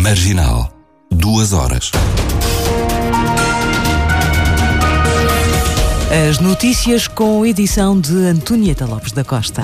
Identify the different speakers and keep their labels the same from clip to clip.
Speaker 1: Marginal. 2 horas.
Speaker 2: As notícias com edição de Antonieta Lopes da Costa.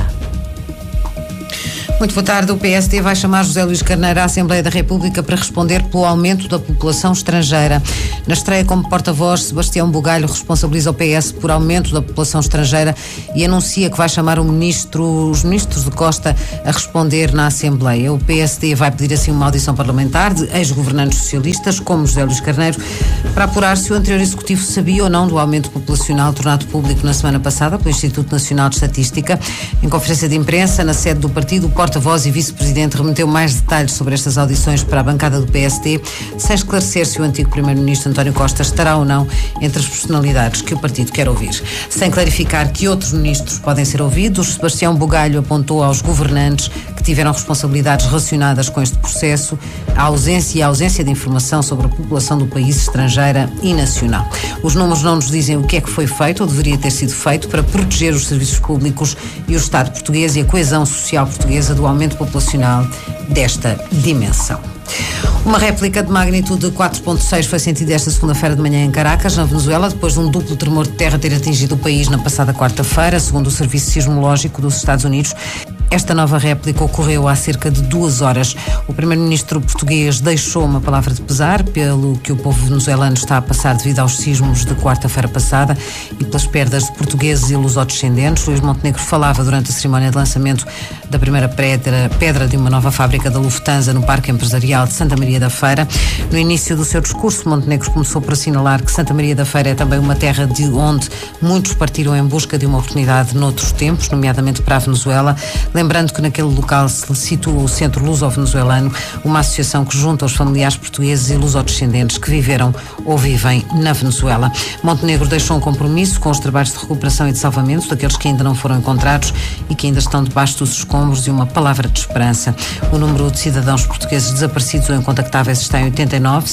Speaker 3: Muito boa tarde. O PSD vai chamar José Luís Carneiro à Assembleia da República para responder pelo aumento da população estrangeira. Na estreia como porta-voz, Sebastião Bugalho responsabiliza o PS por aumento da população estrangeira e anuncia que vai chamar os ministros de Costa a responder na Assembleia. O PSD vai pedir assim uma audição parlamentar de ex-governantes socialistas, como José Luís Carneiro, para apurar se o anterior executivo sabia ou não do aumento populacional tornado público na semana passada pelo Instituto Nacional de Estatística. Em conferência de imprensa, na sede do partido, o porta-voz e vice-presidente remeteu mais detalhes sobre estas audições para a bancada do PSD, sem esclarecer se o antigo primeiro-ministro António Costa estará ou não entre as personalidades que o partido quer ouvir. Sem clarificar que outros ministros podem ser ouvidos, Sebastião Bugalho apontou aos governantes que tiveram responsabilidades relacionadas com este processo a ausência de informação sobre a população do país, estrangeira e nacional. Os números não nos dizem o que é que foi feito ou deveria ter sido feito para proteger os serviços públicos e o Estado português e a coesão social portuguesa do aumento populacional desta dimensão. Uma réplica de magnitude de 4.6 foi sentida esta segunda-feira de manhã em Caracas, na Venezuela, depois de um duplo tremor de terra ter atingido o país na passada quarta-feira, segundo o Serviço Sismológico dos Estados Unidos. Esta nova réplica ocorreu há cerca de 2 horas. O primeiro-ministro português deixou uma palavra de pesar pelo que o povo venezuelano está a passar devido aos sismos de quarta-feira passada e pelas perdas de portugueses e lusodescendentes. Luís Montenegro falava durante a cerimónia de lançamento da primeira pedra de uma nova fábrica da Lufthansa no Parque Empresarial de Santa Maria da Feira. No início do seu discurso, Montenegro começou por assinalar que Santa Maria da Feira é também uma terra de onde muitos partiram em busca de uma oportunidade noutros tempos, nomeadamente para a Venezuela, lembrando que naquele local se situa o Centro Luso-Venezuelano, uma associação que junta os familiares portugueses e lusodescendentes que viveram ou vivem na Venezuela. Montenegro deixou um compromisso com os trabalhos de recuperação e de salvamento daqueles que ainda não foram encontrados e que ainda estão debaixo dos escombros e uma palavra de esperança. O número de cidadãos portugueses desaparecidos ou incontactáveis está em 89,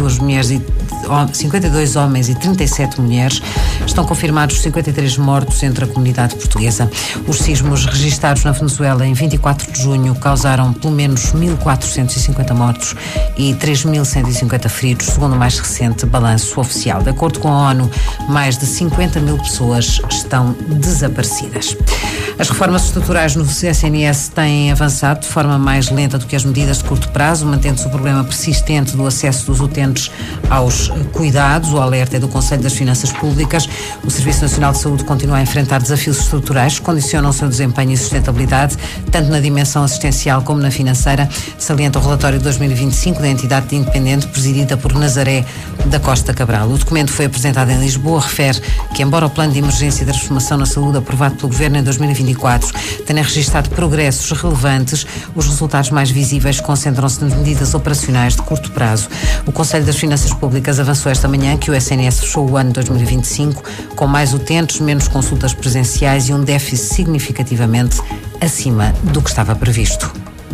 Speaker 3: 52 homens e 37 mulheres. Estão confirmados 53 mortos entre a comunidade portuguesa. Os sismos registados na Venezuela em 24 de junho causaram pelo menos 1.450 mortos e 3.150 feridos, segundo o mais recente balanço oficial. De acordo com a ONU, mais de 50 mil pessoas estão desaparecidas. As reformas estruturais no SNS têm avançado de forma mais lenta do que as medidas de curto prazo, mantendo-se o problema persistente do acesso dos utentes aos cuidados. O alerta é do Conselho das Finanças Públicas. O Serviço Nacional de Saúde continua a enfrentar desafios estruturais que condicionam o seu desempenho e sustentabilidade, tanto na dimensão assistencial como na financeira, salienta o relatório de 2025 da entidade independente presidida por Nazaré da Costa Cabral. O documento foi apresentado em Lisboa, refere que, embora o plano de emergência e de transformação na saúde aprovado pelo Governo em 2024 tenha registrado progressos relevantes, os resultados mais visíveis concentram-se nas medidas operacionais de curto prazo. O Conselho das Finanças Públicas avançou esta manhã que o SNS fechou o ano 2025 com mais utentes, menos consultas presenciais e um déficit significativamente acima do que estava previsto.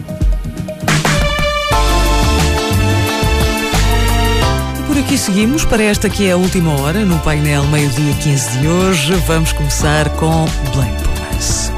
Speaker 2: Por aqui seguimos para esta que é a última hora no painel meio-dia 15 de hoje. Vamos começar com Blank Promise.